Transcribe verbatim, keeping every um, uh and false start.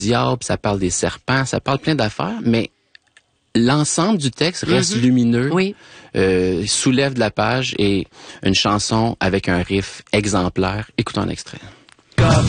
diable, ça parle des serpents, ça parle plein d'affaires, mais l'ensemble du texte reste Mm-hmm. lumineux, Oui. euh, soulève de la page et une chanson avec un riff exemplaire. Écoutons un extrait.